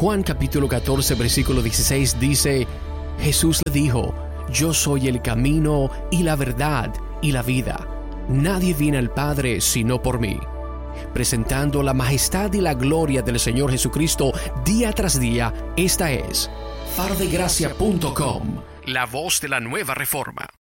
Juan capítulo 14 versículo 16 dice: Jesús le dijo: Yo soy el camino y la verdad y la vida. Nadie viene al Padre sino por mí. Presentando la majestad y la gloria del Señor Jesucristo día tras día, esta es fardegracia.com, la voz de la nueva reforma.